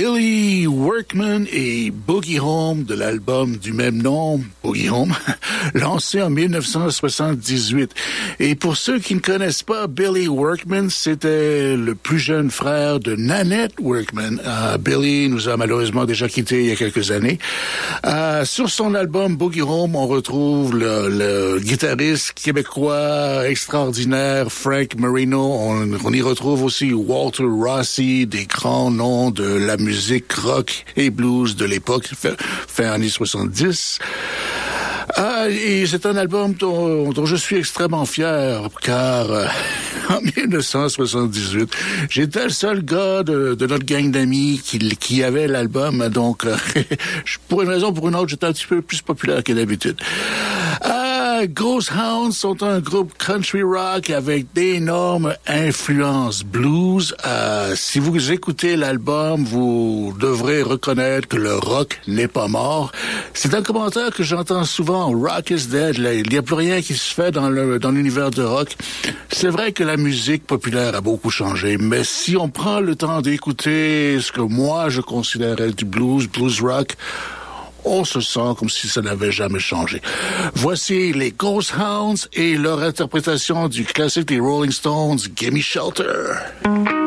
Billy Workman et Boogie Home de l'album du même nom, Boogie Home, lancé en 1978. Et pour ceux qui ne connaissent pas Billy Workman, c'était le plus jeune frère de Nanette Workman. Billy nous a malheureusement déjà quittés il y a quelques années. Sur son album Boogie Home, on retrouve le guitariste québécois extraordinaire Frank Marino. On y retrouve aussi Walter Rossi, des grands noms de la musique rock et blues de l'époque, fin années 70. Et c'est un album dont je suis extrêmement fier, car en 1978, j'étais le seul gars de notre gang d'amis qui avait l'album, donc pour une raison ou pour une autre, j'étais un petit peu plus populaire que d'habitude. Ghost Hounds sont un groupe country rock avec d'énormes influences blues. Si vous écoutez l'album, vous devrez reconnaître que le rock n'est pas mort. C'est un commentaire que j'entends souvent. Rock is dead. Il n'y a plus rien qui se fait dans l'univers de rock. C'est vrai que la musique populaire a beaucoup changé, mais si on prend le temps d'écouter ce que moi je considérais du blues rock, on se sent comme si ça n'avait jamais changé. Voici les Ghost Hounds et leur interprétation du classique des Rolling Stones, Gimme Shelter.